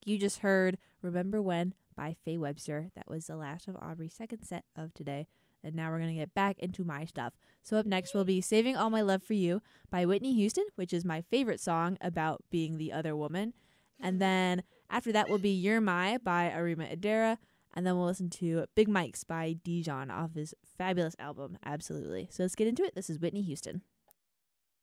You just heard Remember When by Faye Webster. That was the last of Aubrey's second set of today. And now we're going to get back into my stuff. So up next will be Saving All My Love for You by Whitney Houston, which is my favorite song about being the other woman. And then after that will be You're My by Arima Adara. And then we'll listen to Big Mike's by Dijon off his fabulous album, Absolutely. So let's get into it. This is Whitney Houston.